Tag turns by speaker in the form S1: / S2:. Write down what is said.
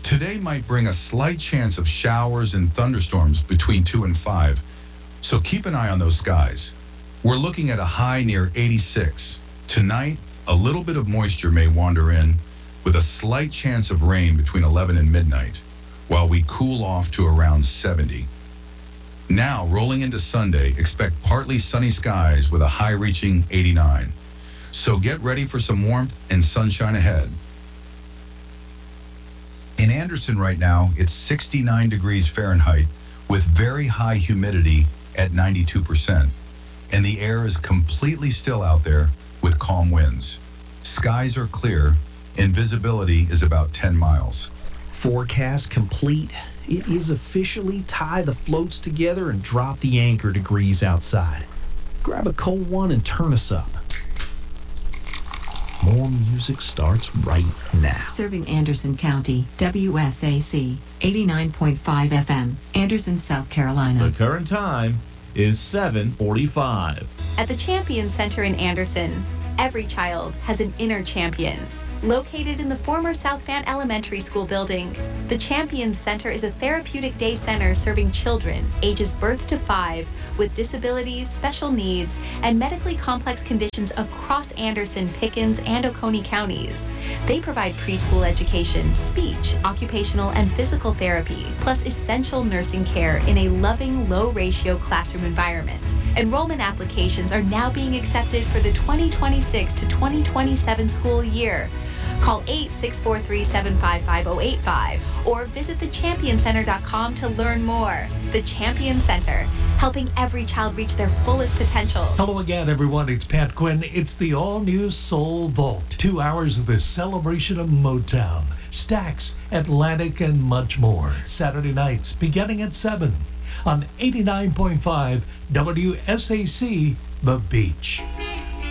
S1: Today might bring a slight chance of showers and thunderstorms between 2 and 5, so keep an eye on those skies. We're looking at a high near 86. Tonight, a little bit of moisture may wander in, with a slight chance of rain between 11 and midnight, while we cool off to around 70. Now, rolling into Sunday, expect partly sunny skies with a high reaching 89. So get ready for some warmth and sunshine ahead. In Anderson right now, it's 69 degrees Fahrenheit with very high humidity at 92%. And the air is completely still out there with calm winds. Skies are clear and visibility is about 10 miles.
S2: Forecast complete. It is officially tie the floats together and drop the anchor degrees outside. Grab a cold one and turn us up. More music starts right now.
S3: Serving Anderson County, WSAC, 89.5 FM, Anderson, South Carolina.
S4: The current time is 7:45.
S5: At the Champion Center in Anderson, every child has an inner champion. Located in the former South Van Elementary School building, the Champion Center is a therapeutic day center serving children ages birth to 5 with disabilities, special needs, and medically complex conditions across Anderson, Pickens, and Oconee counties. They provide preschool education, speech, occupational, and physical therapy, plus essential nursing care in a loving, low-ratio classroom environment. Enrollment applications are now being accepted for the 2026 to 2027 school year. Call 8-643-755-085 or visit thechampioncenter.com to learn more. The Champion Center, helping every child reach their fullest potential.
S6: Hello again, everyone. It's Pat Quinn. It's the all-new Soul Vault. 2 hours of the celebration of Motown, Stax, Atlantic, and much more. Saturday nights beginning at 7 on 89.5 WSAC, The Beach.